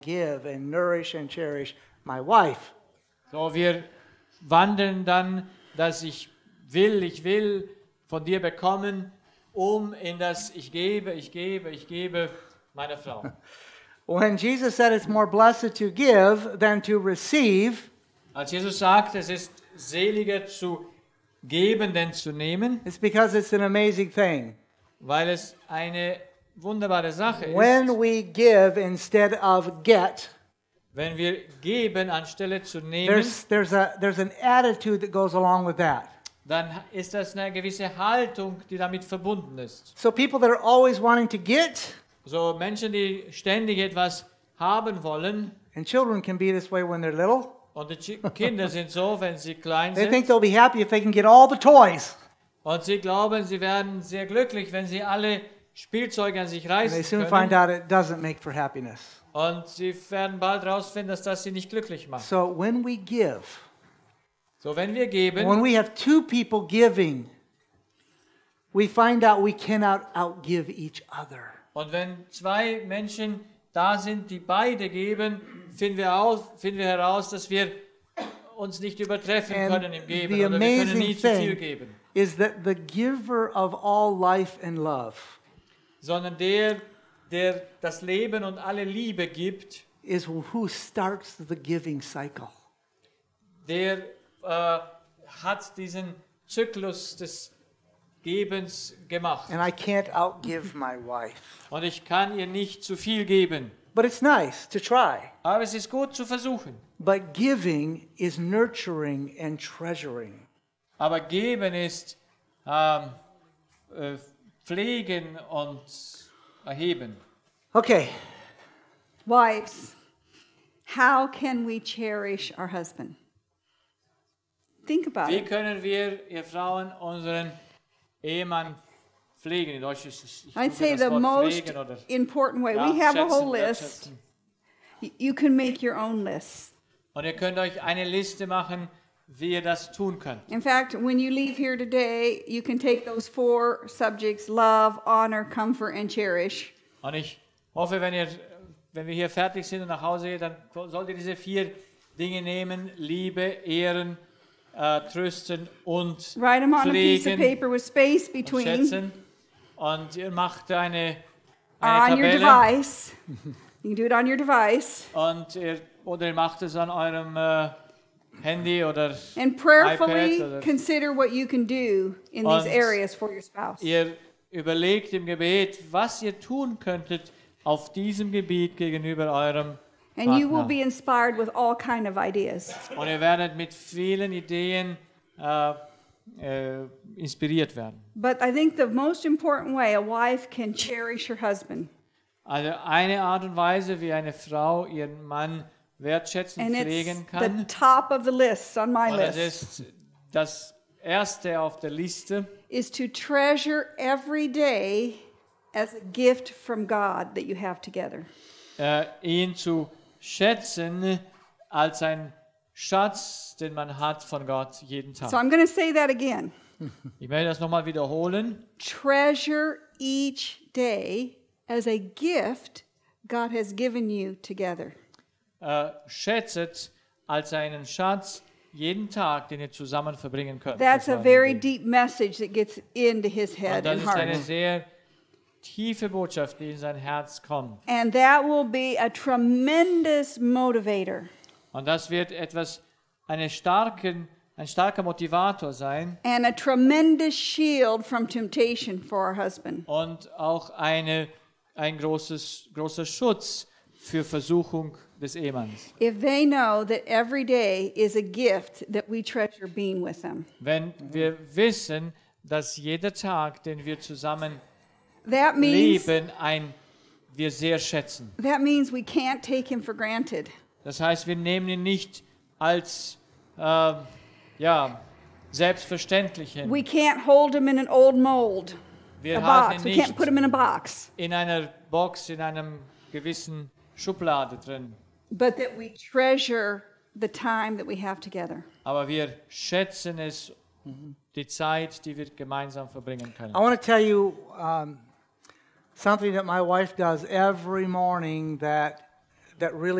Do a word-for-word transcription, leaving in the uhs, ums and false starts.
give and nourish and cherish my wife. So, wir wandeln dann, dass ich will, ich will von dir bekommen, um in das ich gebe, ich gebe, ich gebe meiner Frau. When Jesus said it's more blessed to give than to receive, Als Jesus sagt, es ist seliger zu geben, denn zu nehmen, it's because it's an amazing thing. weil es eine wunderbare Sache ist, When we give instead of get, wenn wir geben anstelle zu nehmen, there's there's a there's an attitude that goes along with that. dann ist das eine gewisse Haltung, die damit verbunden ist. So people that are always wanting to get, So Menschen, die ständig etwas haben wollen, and children can be this way when they're little. und die Chi- Kinder sind so, wenn sie klein They think sind, they'll be happy if they can get all the toys. und sie glauben, sie werden sehr glücklich, wenn sie alle Spielzeuge an sich And they reißen soon find können, out it doesn't make for happiness. und sie werden bald herausfinden, dass das sie nicht glücklich macht. So when we give, So, wenn wir geben, when we have two people giving, we find out we cannot outgive each other. und wenn zwei Menschen da sind, die beide geben, finden wir, aus, finden wir heraus, dass wir uns nicht übertreffen And können im Geben, the oder wir können nie amazing zu viel thing geben, is that the giver of all life and love sondern der, der das Leben und alle Liebe gibt, is who starts the giving cycle. der äh, hat diesen Zyklus des Gebens gemacht. And I can't outgive my wife. Und ich kann ihr nicht zu viel geben. But it's nice to try. Aber es ist gut zu versuchen. But giving is nurturing and treasuring. Aber geben ist ähm, äh, pflegen und erheben. Okay, Wives, how can we cherish our husband? Think about Wie it. können wir, ihr Frauen, unseren Ehemann pflegen? In Deutsch ist es, ich I'd suche say das the Wort most pflegen oder important way. ja, We have a schätzen, whole list. wertschätzen. Y- You can make your own list. Und ihr könnt euch eine Liste machen, wie ihr das tun könnt. In fact, when you leave here today, you can take those four subjects: love, honor, comfort, and cherish. Und ich hoffe, wenn, ihr, wenn wir hier fertig sind und nach Hause gehen, dann sollt ihr diese vier Dinge nehmen: Liebe, Ehren, äh, Trösten und Write them on a piece of Pflegen paper with space und between, Schätzen. Und ihr macht eine, or eine on your Tabelle device. You can do it on your device. und ihr, oder ihr macht es an eurem äh, Handy oder And prayerfully iPad. Oder consider what you can do in Und these areas for your spouse. ihr überlegt im Gebet, was ihr tun könntet auf diesem Gebiet gegenüber eurem And you will Partner. be inspired with all kind of ideas. Und ihr werdet mit vielen Ideen äh, äh, inspiriert werden. But I think the most important way a wife can cherish her husband, Also eine Art und Weise, wie eine Frau ihren Mann wertschätzen, and pflegen it's the kann. top of the list on my Und es list, ist das erste auf der Liste, is to treasure every day as a gift from God that you have together. äh, ihn zu schätzen als ein Schatz, den man hat von Gott jeden So Tag. I'm going to say that again. Ich werde das nochmal wiederholen. Treasure each day as a gift God has given you together. Äh, schätzet als einen Schatz jeden Tag, den ihr zusammen verbringen könnt. That's Das a war very die Idee. deep message that gets into his Und head das and ist eine heart. sehr tiefe Botschaft, die in sein Herz kommt. And that will be a tremendous motivator Und das wird etwas, eine starken, ein starker Motivator sein and a tremendous shield from temptation for our husband. und auch eine, ein großes, großer Schutz für Versuchung des Ehemanns. If they know that every day is a gift that we treasure being with them. Wenn wir wissen, dass jeder Tag, den wir zusammen That means leben, ein, wir sehr schätzen. that means we can't take him for granted. Das heißt, wir nehmen ihn nicht als äh, ja, selbstverständlich hin. We can't hold him in an old mold, Wir a halten box. ihn We can't nicht put him in a box. in einer Box, in einem gewissen Schublade drin. But that we treasure the time that we have together. Aber wir schätzen es, die Zeit, die wir gemeinsam verbringen können. I want to tell you um, something that my wife does every morning that that really